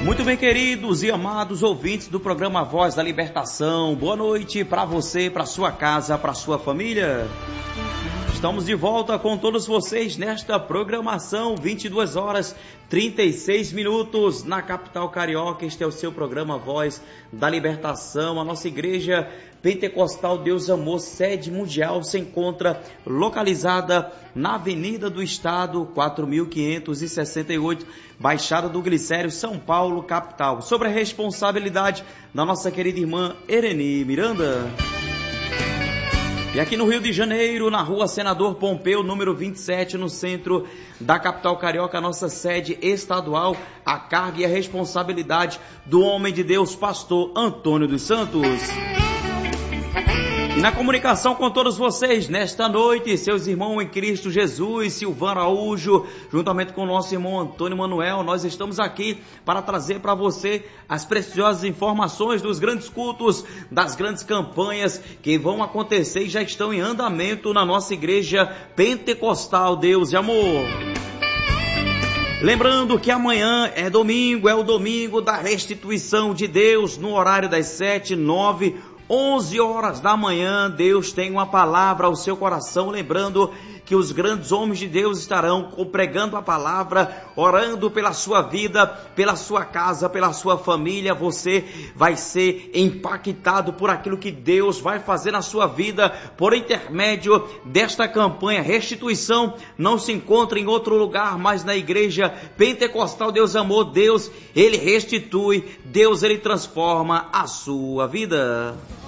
Muito bem, queridos e amados ouvintes do programa Voz da Libertação, boa noite para você, para sua casa, para sua família. Estamos de volta com todos vocês nesta programação, 22 horas 36 minutos na capital carioca. Este é o seu programa Voz da Libertação. A nossa igreja Pentecostal Deus Amor, sede mundial, se encontra localizada na Avenida do Estado, 4568, Baixada do Glicério, São Paulo, capital. Sobre a responsabilidade da nossa querida irmã Ereni Miranda. E aqui no Rio de Janeiro, na rua Senador Pompeu, número 27, no centro da capital carioca, nossa sede estadual, a carga e a responsabilidade do homem de Deus, pastor Antônio dos Santos. E na comunicação com todos vocês, nesta noite, seus irmãos em Cristo Jesus, Silvano Araújo, juntamente com o nosso irmão Antônio Manuel, nós estamos aqui para trazer para você as preciosas informações dos grandes cultos, das grandes campanhas que vão acontecer e já estão em andamento na nossa igreja Pentecostal Deus e Amor. Lembrando que amanhã é o domingo da restituição de Deus, no horário das 7, 9, 11 horas da manhã, Deus tem uma palavra ao seu coração, lembrando que os grandes homens de Deus estarão pregando a palavra, orando pela sua vida, pela sua casa, pela sua família. Você vai ser impactado por aquilo que Deus vai fazer na sua vida, por intermédio desta campanha. Restituição não se encontra em outro lugar, mas na igreja Pentecostal Deus Amor. Deus, Ele restitui, Deus, Ele transforma a sua vida.